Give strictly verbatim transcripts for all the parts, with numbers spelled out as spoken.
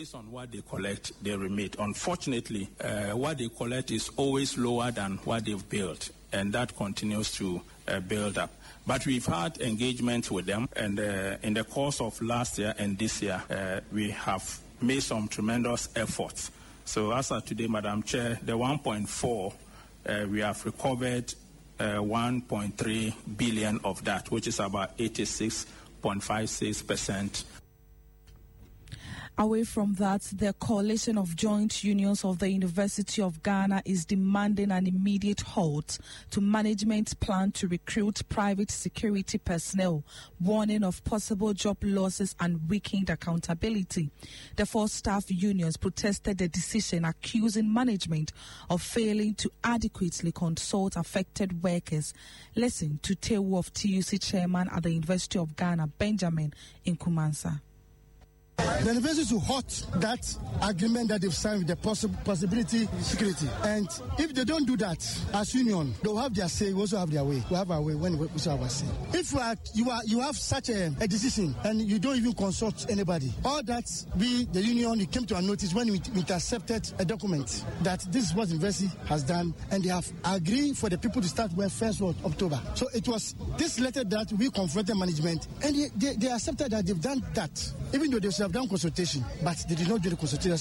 based on what they collect, they remit. Unfortunately, uh, what they collect is always lower than what they've built, and that continues to uh, build up. But we've had engagement with them, and uh, in the course of last year and this year, uh, we have made some tremendous efforts. So as of today, Madam Chair, the one point four, uh, we have recovered uh, one point three billion of that, which is about eighty-six point five six percent. Away from that, the Coalition of Joint Unions of the University of Ghana is demanding an immediate halt to management's plan to recruit private security personnel, warning of possible job losses and weakened accountability. The four staff unions protested the decision, accusing management of failing to adequately consult affected workers. Listen to Tewu of T U C chairman at the University of Ghana, Benjamin Nkumansa. The university to halt that agreement that they've signed with the possi- possibility security. And if they don't do that, as union, they'll have their say, we also have their way. We have our way when we also have our say. If you are, you are, you have such a, a decision and you don't even consult anybody, all that we, the union, it came to our notice when we intercepted a document that this is what the university has done, and they have agreed for the people to start work first of October. So it was this letter that we confronted management, and they, they, they accepted that they've done that, even though they have done consultation, but they did not do the consultation.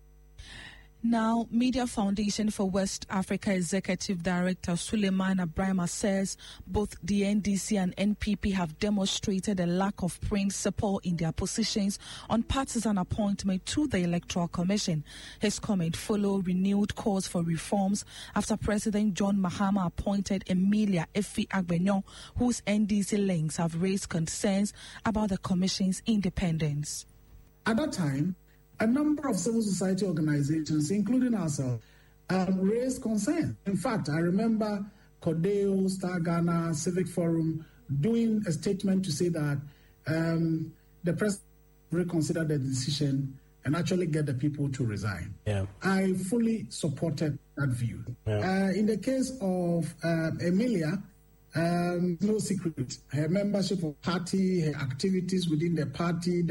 Now, Media Foundation for West Africa Executive Director Suleiman Abrahima says both the N D C and N P P have demonstrated a lack of principle in their positions on partisan appointment to the Electoral Commission. His comment followed renewed calls for reforms after President John Mahama appointed Emilia Efi Agbenyo, whose N D C links have raised concerns about the Commission's independence. At that time, a number of civil society organizations, including ourselves, um, raised concern. In fact, I remember Cordeo, Star Ghana, Civic Forum doing a statement to say that um, the president reconsider the decision and actually get the people to resign. Yeah. I fully supported that view. Yeah. Uh, in the case of um, Emilia, um, no secret, her membership of party, her activities within the party,